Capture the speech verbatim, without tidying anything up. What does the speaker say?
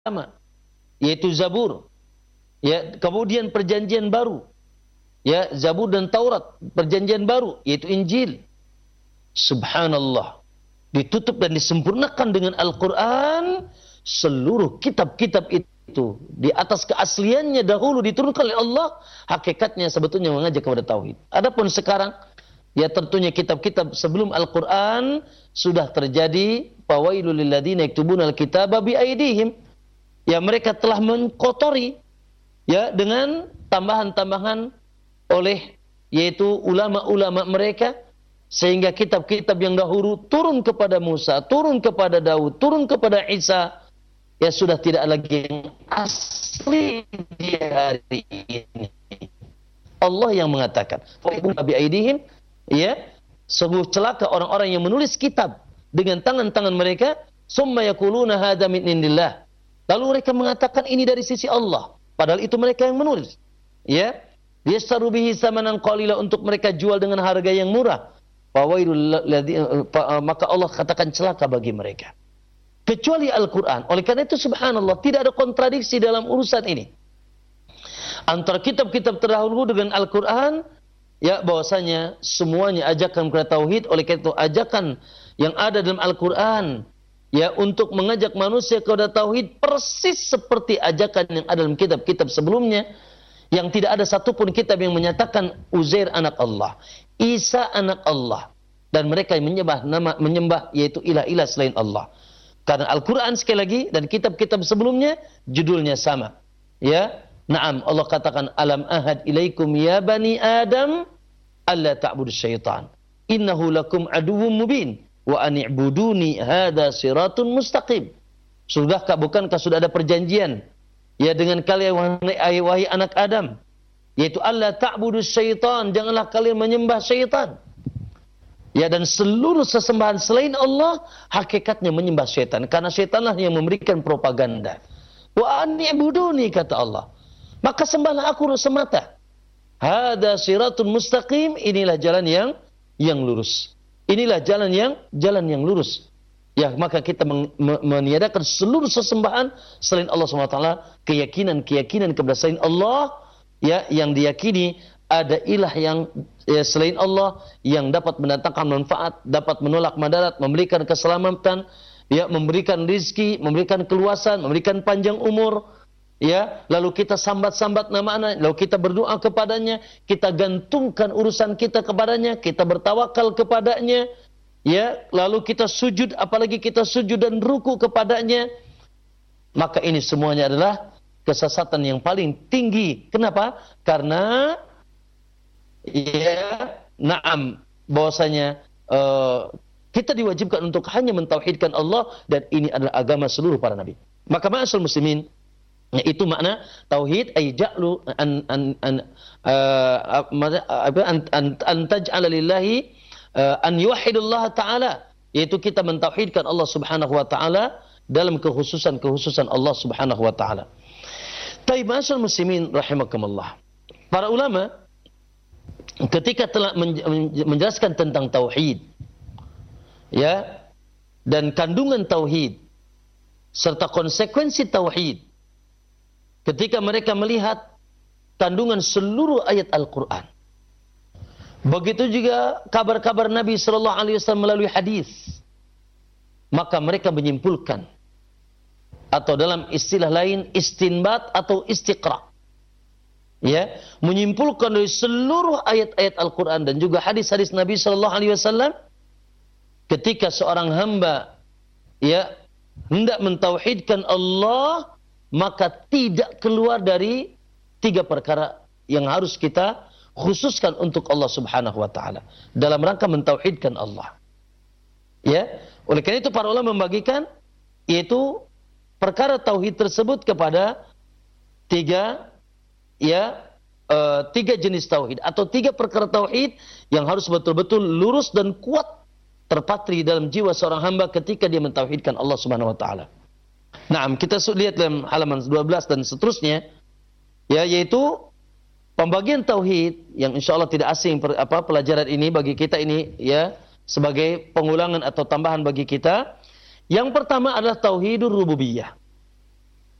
yaitu Zabur. Ya, kemudian perjanjian baru. Ya, Zabur dan Taurat, perjanjian baru yaitu Injil. Subhanallah. Ditutup dan disempurnakan dengan Al-Qur'an seluruh kitab-kitab itu di atas keasliannya dahulu diturunkan oleh Allah, hakikatnya sebetulnya mengajak kepada tauhid. Adapun sekarang ya tentunya kitab-kitab sebelum Al-Qur'an sudah terjadi fawailul lil ladzina yaktubuna al-kitaba bi aydihim. Ya, mereka telah mengkotori ya dengan tambahan-tambahan oleh yaitu ulama-ulama mereka, sehingga kitab-kitab yang dahulu turun kepada Musa, turun kepada Daud, turun kepada Isa, ya sudah tidak lagi yang asli di hari ini. Allah yang mengatakan, bi aidihim, ya, sungguh celaka orang-orang yang menulis kitab dengan tangan-tangan mereka, summa yaquluna hadza min indillah. Lalu mereka mengatakan ini dari sisi Allah, padahal itu mereka yang menulis. Ya, yastaru bihi samanan qalila, untuk mereka jual dengan harga yang murah. Maka Allah katakan celaka bagi mereka. Kecuali Al-Quran. Oleh karena itu subhanallah, tidak ada kontradiksi dalam urusan ini antara kitab-kitab terdahulu dengan Al-Quran. Ya, bahwasanya semuanya ajakan kepada tauhid. Oleh karena itu ajakan yang ada dalam Al-Quran ya untuk mengajak manusia kepada tauhid persis seperti ajakan yang ada dalam kitab-kitab sebelumnya, yang tidak ada satupun kitab yang menyatakan Uzair anak Allah, Isa anak Allah, dan mereka yang menyembah nama menyembah yaitu ilah-ilah selain Allah. Karena Al-Qur'an sekali lagi dan kitab-kitab sebelumnya judulnya sama. Ya, na'am, Allah katakan alam ahad ilaikum ya bani Adam alla ta'budus syaitan innahu lakum aduwwum mubin wa an i'buduni hadza siratun mustaqim. Sudahkah bukankah sudah ada perjanjian ya dengan kalian wahai, wahai anak Adam, yaitu Allah ta'budus syaitan, janganlah kalian menyembah syaitan. Ya, dan seluruh sesembahan selain Allah hakikatnya menyembah syaitan, karena syaitanlah yang memberikan propaganda. Wa ani'buduni, kata Allah, maka sembahlah aku semata. Hada siratun mustaqim, inilah jalan yang yang lurus. Inilah jalan yang jalan yang lurus. Ya, maka kita men meniadakan seluruh sesembahan selain Allah subhanahu wa taala, keyakinan-keyakinan kepada selain Allah, ya, yang diyakini ada ilah yang ya, selain Allah yang dapat mendatangkan manfaat, dapat menolak madarat, memberikan keselamatan, ya, memberikan rizki, memberikan keluasan, memberikan panjang umur, ya. Lalu kita sambat-sambat nama-Nya, lalu kita berdoa kepadanya, kita gantungkan urusan kita kepadanya, kita bertawakal kepadanya, ya. Lalu kita sujud, apalagi kita sujud dan ruku kepadanya. Maka ini semuanya adalah kesesatan yang paling tinggi. Kenapa? Karena ya, na'am, bahwasanya uh, kita diwajibkan untuk hanya mentauhidkan Allah, dan ini adalah agama seluruh para nabi. Maka ma'asyiral muslimin, itu makna tauhid, ay ja'lu an an an uh, an an, an taj'ala lillahi uh, an yuwahhidullah ta'ala, yaitu kita mentauhidkan Allah Subhanahu wa taala dalam kekhususan-kekhususan Allah Subhanahu wa taala. Taib, ma'asyiral muslimin rahimakumullah, para ulama ketika telah menjelaskan tentang tauhid, ya, dan kandungan tauhid serta konsekuensi tauhid, ketika mereka melihat kandungan seluruh ayat Al-Quran, begitu juga kabar-kabar Nabi Sallallahu Alaihi Wasallam melalui hadis, maka mereka menyimpulkan, atau dalam istilah lain istinbat atau istiqra, ya, menyimpulkan dari seluruh ayat-ayat Al-Quran dan juga hadis-hadis Nabi Sallallahu Alaihi Wasallam, ketika seorang hamba ya hendak mentauhidkan Allah, maka tidak keluar dari tiga perkara yang harus kita khususkan untuk Allah Subhanahu wa taala dalam rangka mentauhidkan Allah. Ya, oleh karena itu para ulama membagikan yaitu perkara tauhid tersebut kepada tiga ya uh, tiga jenis tauhid atau tiga perkara tauhid yang harus betul-betul lurus dan kuat terpatri dalam jiwa seorang hamba ketika dia mentauhidkan Allah Subhanahu wa taala. Nah, kita lihat dalam halaman dua belas dan seterusnya, ya, yaitu pembagian tauhid yang insyaallah tidak asing per, apa pelajaran ini bagi kita ini, ya, sebagai pengulangan atau tambahan bagi kita. Yang pertama adalah tauhidur rububiyah.